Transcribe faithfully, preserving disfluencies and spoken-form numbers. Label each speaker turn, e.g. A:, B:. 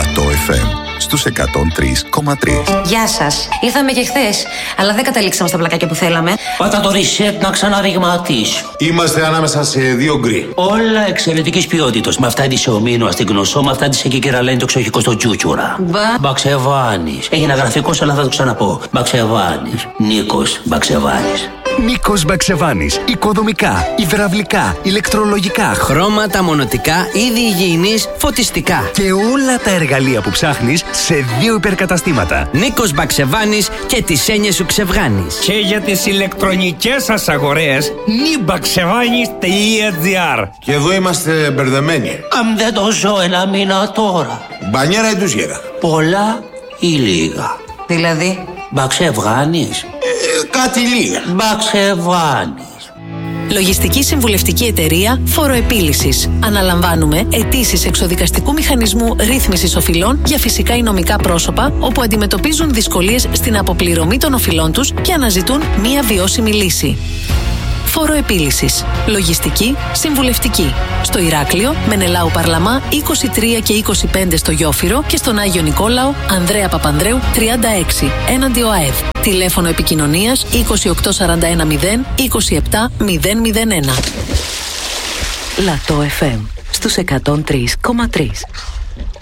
A: Λατό εφ εμ στους εκατόν τρία κόμμα τρία.
B: Γεια σας. Ήρθαμε και χθες, αλλά δεν καταλήξαμε στα πλακάκια που θέλαμε.
C: Πάτα το reset να ξαναριγματίσει.
D: Είμαστε ανάμεσα σε δύο γκρι.
C: Όλα εξαιρετικής ποιότητας. Με αυτά της ομίνου στην Γνωσό, με αυτά της εκεί και λένε το ξοχικό στο Τζούτσουρα.
B: Μπα.
C: Μπαξεβάνης. Έχει ένα γραφικό, αλλά θα το ξαναπώ. Μπαξεβάνης. Νίκος Μπαξεβάνης.
E: Νίκος Μπαξεβάνης. Οικοδομικά, υδραυλικά, ηλεκτρολογικά,
F: χρώματα, μονοτικά, είδη υγιεινής, φωτιστικά.
E: Και όλα τα εργαλεία που ψάχνεις σε δύο υπερκαταστήματα.
F: Νίκος Μπαξεβάνης και τις έννοιες σου ξεβγάνεις.
G: Και για τις ηλεκτρονικές σας αγορές, νιμπαξεβάνης τελεία τζι άρ.
D: Και εδώ είμαστε μπερδεμένοι.
C: Αν δεν το ζω ένα μήνα τώρα.
D: Μπανιέρα ή τουζιέρα?
C: Πολλά ή λίγα?
B: Δηλαδή?
C: Μπαξεβάνης.
D: Ε, κάτι λίγα.
C: Μπαξεβάνης.
H: Λογιστική συμβουλευτική εταιρεία Φοροεπίλυσης. Αναλαμβάνουμε αιτήσεις εξοδικαστικού μηχανισμού ρύθμισης οφειλών για φυσικά ή νομικά πρόσωπα όπου αντιμετωπίζουν δυσκολίες στην αποπληρωμή των οφειλών τους και αναζητούν μία βιώσιμη λύση. Φοροεπίλυσης. Λογιστική συμβουλευτική. Στο Ηράκλειο, Μενελάου Παρλαμά είκοσι τρία και είκοσι πέντε στο Γιόφυρο και στον Άγιο Νικόλαο, Ανδρέα Παπανδρέου τριάντα έξι, έναντι ΟΑΕΔ. Τηλέφωνο επικοινωνίας είκοσι οκτώ σαράντα ένα μηδέν είκοσι επτά μηδέν μηδέν ένα.
I: Λατό εφ εμ στους εκατόν τρία κόμμα τρία.